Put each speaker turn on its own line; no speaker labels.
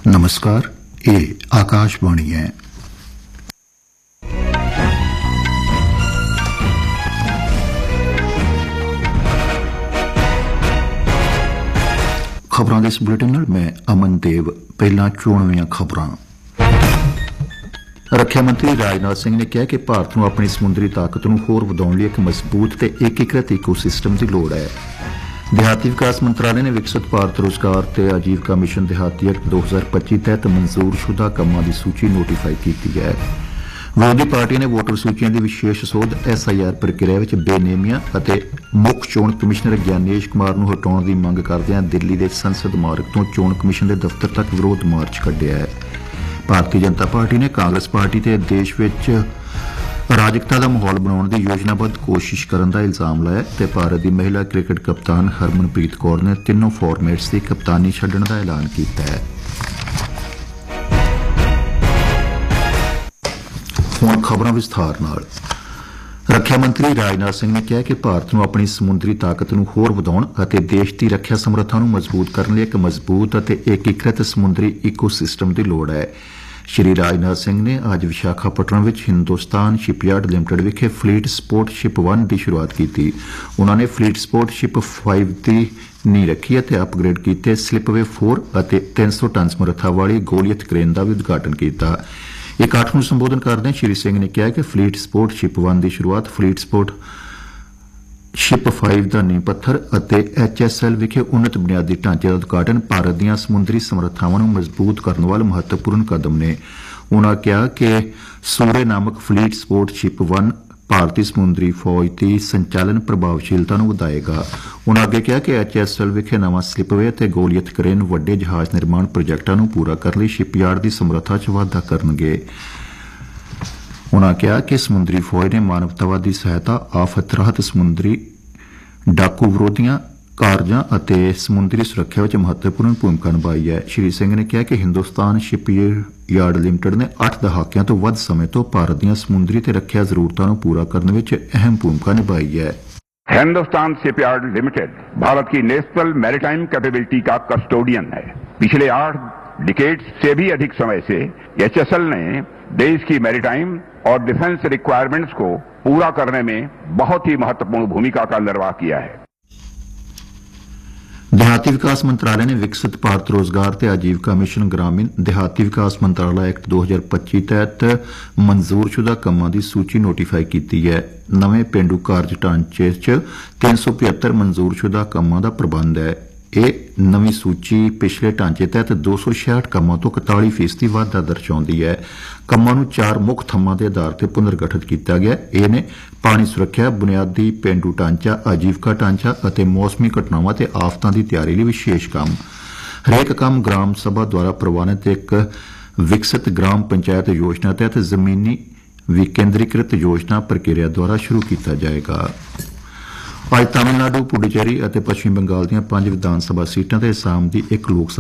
नमस्कार, ये आकाशवाणी है। खबरों के इस बुलेटिन नाल मैं अमन देव। पहला चोणवीं खबरां। ਰੱਖਿਆ ਮੰਤਰੀ ਰਾਜਨਾਥ ਸਿੰਘ ਨੇ ਕਿਹਾ ਕਿ ਭਾਰਤ ਨੂੰ ਆਪਣੀ ਸਮੁੰਦਰੀ ਤਾਕਤ ਨੂੰ ਹੋਰ ਵਧਾਉਣ ਲਈ ਇੱਕ ਮਜ਼ਬੂਤ ਤੇ ਏਕੀਕ੍ਰਿਤ ਇਕੋਸਿਸਟਮ ਦੀ ਲੋੜ ਹੈ। ਦਿਹਾਤੀ ਵਿਕਾਸ ਮੰਤਰਾਲੇ ਨੇ ਵਿਕਸਿਤ ਭਾਰਤ ਰੋਜ਼ਗਾਰ ਤੇ ਆਜੀਵਕਾ ਮਿਸ਼ਨ ਦਿਹਾਤੀ ਐਕਟ 2025 ਤਹਿਤ ਮਨਜ਼ੂਰਸ਼ੁਦਾ ਕੰਮਾਂ ਦੀ ਸੂਚੀ ਨੋਟੀਫਾਈ ਕੀਤੀ ਹੈ। ਵਿਰੋਧੀ ਪਾਰਟੀਆਂ ਨੇ ਵੋਟਰ ਸੂਚੀਆਂ ਦੀ ਵਿਸ਼ੇਸ਼ ਸੋਧ SIR ਪ੍ਰਕਿਰਿਆ ਵਿੱਚ ਬੇਨੇਮੀਆਂ ਅਤੇ ਮੁੱਖ ਚੋਣ ਕਮਿਸ਼ਨਰ ਗਿਆਨੇਸ਼ ਕੁਮਾਰ ਨੂੰ ਹਟਾਉਣ ਦੀ ਮੰਗ ਕਰਦਿਆਂ ਦਿੱਲੀ ਦੇ ਸੰਸਦ ਮਾਰਗ ਤੋਂ ਚੋਣ ਕਮਿਸ਼ਨ ਦੇ ਦਫ਼ਤਰ ਤੱਕ ਵਿਰੋਧ ਮਾਰਚ ਕੱਢਿਆ ਹੈ। ਭਾਰਤੀ ਜਨਤਾ ਪਾਰਟੀ ਨੇ ਕਾਂਗਰਸ ਪਾਰਟੀ ਤੇ ਦੇਸ਼ ਵਿੱਚ ਅਰਾਜਕਤਾ ਦਾ ਮਾਹੌਲ ਬਣਾਉਣ ਦੀ ਯੋਜਨਾਬੱਧ ਕੋਸ਼ਿਸ਼ ਕਰਨ ਦਾ ਇਲਜ਼ਾਮ ਲਾਇਆ ਤੇ ਭਾਰਤ ਦੀ ਮਹਿਲਾ ਕ੍ਰਿਕਟ ਕਪਤਾਨ ਹਰਮਨਪ੍ਰੀਤ ਕੌਰ ਨੇ ਤਿੰਨੋਂ ਫਾਰਮੈਟਸ ਦੀ ਕਪਤਾਨੀ ਛੱਡਣ ਦਾ ਐਲਾਨ ਕੀਤਾ ਹੈ। ਹੁਣ ਖਬਰਾਂ ਵਿਸਥਾਰ ਨਾਲ। ਰੱਖਿਆ ਮੰਤਰੀ ਰਾਜਨਾਥ ਸਿੰਘ ਨੇ ਕਿਹਾ ਕਿ ਭਾਰਤ ਨੂੰ ਆਪਣੀ ਸਮੁੰਦਰੀ ਤਾਕਤ ਨੂੰ ਹੋਰ ਵਧਾਉਣ ਅਤੇ ਦੇਸ਼ ਦੀ ਰੱਖਿਆ ਸਮਰੱਥਾ ਨੂੰ ਮਜ਼ਬੂਤ ਕਰਨ ਲਈ ਇੱਕ ਮਜ਼ਬੂਤ ਅਤੇ ਏਕੀਕ੍ਰਿਤ ਸਮੁੰਦਰੀ ਇਕੋਸਿਸਟਮ ਦੀ ਲੋੜ ਹੈ। ਸ਼੍ਰੀ ਰਾਜਨਾਥ ਸਿੰਘ ਨੇ ਅੱਜ ਵਿਸ਼ਾਖਾਪਟਨਮ ਵਿੱਚ ਹਿੰਦੁਸਤਾਨ ਸ਼ਿਪਯਾਰਡ ਲਿਮਟਿਡ ਵਿਖੇ ਫਲੀਟ ਸਪੋਰਟ ਸ਼ਿਪ 1 ਦੀ ਸ਼ੁਰੂਆਤ ਕੀਤੀ। ਉਨ੍ਹਾਂ ਨੇ ਫਲੀਟ ਸਪੋਰਟ ਸ਼ਿਪ 5 ਦੀ ਨੀਂਹ ਰੱਖੀ ਅਤੇ ਅਪਗ੍ਰੇਡ ਕੀਤੇ ਸਲਿਪਵੇ 4 ਅਤੇ 300 ਟਨ ਸਮਰੱਥਾ ਵਾਲੀ ਗੋਲੀਅਤ ਕ੍ਰੇਨ ਦਾ ਵੀ ਉਦਘਾਟਨ ਕੀਤਾ। ਇਕੱਠ ਨੂੰ ਸੰਬੋਧਨ ਕਰਦਿਆਂ ਸ਼੍ਰੀ ਸਿੰਘ ਨੇ ਕਿਹਾ ਕਿ ਫਲੀਟ ਸਪੋਰਟ ਸ਼ਿਪ 1 ਦੀ ਸ਼ੁਰੂਆਤ ਫਲੀਟ ਸਪੋਰਟ ਸ਼ਿਪ 5 ਦਾ ਨੀਂਹ ਪੱਥਰ ਅਤੇ HSL ਵਿਖੇ ਉન્નਤ ਬੁਨਿਆਦੀ ਢਾਂਚੇ ਦਾ ਉਦਘਾਟਨ ਭਾਰਤ ਦੀਆਂ ਸਮੁੰਦਰੀ ਸਮਰੱਥਾਵਾਂ ਨੂੰ ਮਜ਼ਬੂਤ ਕਰਨ ਵਾਲੇ ਮਹੱਤਵਪੂਰਨ ਕਦਮ ਨੇ। ਉਨ੍ਹਾਂ ਕਿਹਾ ਕਿ ਸੂਰੇ ਨਾਮਕ ਫਲੀਟ ਸਪੋਰਟ ਸ਼ਿਪ 1 ਭਾਰਤੀ ਸਮੁੰਦਰੀ ਫੌਜ ਦੀ ਸੰਚਾਲਨ ਪ੍ਰਭਾਵਸ਼ੀਲਤਾ ਨੂੰ ਵਧਾਏਗਾ। ਉਨ੍ਹਾਂ ਅੱਗੇ ਕਿਹਾ ਕਿ HSL ਵਿਖੇ ਨਵਾਂ ਸਲਿਪਵੇ ਅਤੇ ਗੋਲੀਅਤ ਕ੍ਰੇਨ ਵੱਡੇ ਜਹਾਜ਼ ਨਿਰਮਾਣ ਪ੍ਰੋਜੈਕਟਾਂ ਨੂੰ ਪੂਰਾ ਕਰਨ ਲਈ ਸ਼ਿਪਯਾਰਡ ਦੀ ਸਮਰੱਥਾ 'ਚ ਵਾਧਾ ਕਰਨਗੇ। ਉਨ੍ਹਾਂ ਕਿਹਾ ਕਿ ਸਮੁੰਦਰੀ ਫੌਜ ਨੇ ਮਾਨਵਤਾਵਾਦੀ ਸਹਾਇਤਾ, ਆਫਤ ਰਾਹਤ, ਸਮੁੰਦਰੀ ਡਾਕੂ ਵਿਰੋਧੀਆਂ ਕਾਰਜਾਂ ਅਤੇ ਸਮੁੰਦਰੀ ਸੁਰੱਖਿਆ ਵਿੱਚ ਮਹੱਤਵਪੂਰਨ ਭੂਮਿਕਾ ਨਿਭਾਈ ਹੈ। ਸ਼੍ਰੀ ਸਿੰਘ ਨੇ ਕਿਹਾ ਕਿ ਹਿੰਦੁਸਤਾਨ ਸ਼ਿਪਯਾਰਡ ਲਿਮਟਿਡ ਨੇ 8 ਦਹਾਕਿਆਂ ਤੋਂ ਵੱਧ ਸਮੇਂ ਤੋਂ ਭਾਰਤ ਦੀਆਂ ਸਮੁੰਦਰੀ ਤੇ ਰੱਖਿਆ ਜ਼ਰੂਰਤਾਂ ਨੂੰ ਪੂਰਾ ਕਰਨ ਵਿੱਚ ਅਹਿਮ ਭੂਮਿਕਾ ਨਿਭਾਈ ਹੈ।
हिंदुस्तान शिपयार्ड लिमिटेड भारत की नेशनल मैरीटाइम कैपेबिलिटी का कस्टोडियन है। पिछले 8 डिकेड्स से भी अधिक समय से HSL ने देश की मैरीटाइम और डिफेंस रिक्वायरमेंट्स को पूरा करने में बहुत ही महत्वपूर्ण भूमिका का निर्वाह किया है।
ਦਿਹਾਤੀ ਵਿਕਾਸ ਮੰਤਰਾਲੇ ਨੇ ਵਿਕਸਿਤ ਭਾਰਤ ਰੋਜ਼ਗਾਰ ਤੇ ਆਜੀਵਕਾ ਮਿਸ਼ਨ ਗ੍ਰਾਮੀਣ ਦਿਹਾਤੀ ਵਿਕਾਸ ਮੰਤਰਾਲਾ ਐਕਟ 2025 ਤਹਿਤ ਮਨਜ਼ੂਰਸ਼ੁਦਾ ਕੰਮਾਂ ਦੀ ਸੂਚੀ ਨੋਟੀਫਾਈ ਕੀਤੀ ਹੈ। ਨਵੇਂ ਪੇਂਡੂ ਕਾਰਜ ਢਾਂਚੇ 'ਚ 375 ਮਨਜ਼ੂਰਸ਼ੁਦਾ ਕੰਮਾਂ ਦਾ ਪ੍ਰਬੰਧ ਹੈ। ਇਹ ਨਵੀਂ ਸੂਚੀ ਪਿਛਲੇ ਢਾਂਚੇ ਤਹਿਤ 266 ਕੰਮਾਂ ਤੋਂ 41% ਵਾਧਾ ਦਰਸਾਉਂਦੀ ਹੈ। ਕੰਮਾਂ ਨੂੰ 4 ਮੁੱਖ ਥੰਮਾਂ ਦੇ ਆਧਾਰ ਤੇ ਪੁਨਰਗਠਿਤ ਕੀਤਾ ਗਿਆ। ਇਹ ਨੇ ਪਾਣੀ ਸੁਰੱਖਿਆ, ਬੁਨਿਆਦੀ ਪੇਂਡੂ ਢਾਂਚਾ, ਆਜੀਵਕਾ ਢਾਂਚਾ ਅਤੇ ਮੌਸਮੀ ਘਟਨਾਵਾਂ ਤੇ ਆਫਤਾਂ ਦੀ ਤਿਆਰੀ ਲਈ ਵਿਸ਼ੇਸ਼ ਕੰਮ। ਹਰੇਕ ਕੰਮ ਗ੍ਰਾਮ ਸਭਾ ਦੁਆਰਾ ਪ੍ਰਵਾਨਿਤ ਇੱਕ ਵਿਕਸਿਤ ਗ੍ਰਾਮ ਪੰਚਾਇਤ ਯੋਜਨਾ ਤਹਿਤ ਜ਼ਮੀਨੀ ਵਿਕੇਂਦਰੀਕ੍ਰਿਤ ਯੋਜਨਾ ਪ੍ਰਕਿਰਿਆ ਦੁਆਰਾ ਸ਼ੁਰੂ ਕੀਤਾ ਜਾਏਗਾ। ਅੱਜ ਤਾਮਿਲਨਾਡੂ, ਪੁਡੁਚੇਰੀ ਅਤੇ ਪੱਛਮੀ ਬੰਗਾਲ ਦੀਆਂ 5 ਵਿਧਾਨ ਸਭਾ ਸੀਟਾਂ ਤੇ ਅਸਾਮ ਦੀ 1 ਲੋਕ